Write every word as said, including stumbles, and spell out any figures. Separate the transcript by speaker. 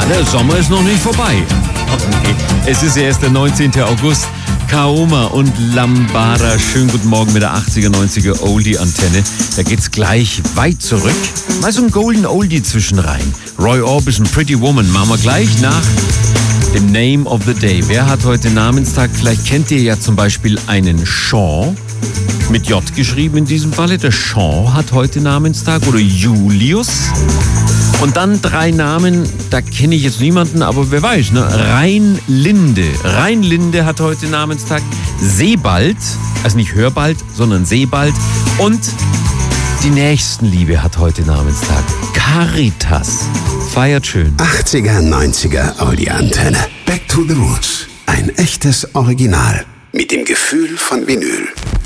Speaker 1: Der Sommer ist noch nicht vorbei. Okay. Es ist erst der neunzehnten August. Kaoma und Lambada. Schönen guten Morgen mit der achtziger, neunziger Oldie-Antenne. Da geht's gleich weit zurück. Mal so ein Golden Oldie zwischenrein. Roy Orbison, Pretty Woman. Machen wir gleich nach dem Name of the Day. Wer hat heute Namenstag? Vielleicht kennt ihr ja zum Beispiel einen Sean. Mit J geschrieben in diesem Falle. Der Sean hat heute Namenstag. Oder Julius. Und dann drei Namen, da kenne ich jetzt niemanden, aber wer weiß, ne? Rheinlinde. Rheinlinde hat heute Namenstag. Sebald, also nicht Hörbald, sondern Sebald. Und die Nächstenliebe hat heute Namenstag. Caritas. Feiert schön.
Speaker 2: achtziger, neunziger Oldie-Antenne. Back to the Roots. Ein echtes Original. Mit dem Gefühl von Vinyl.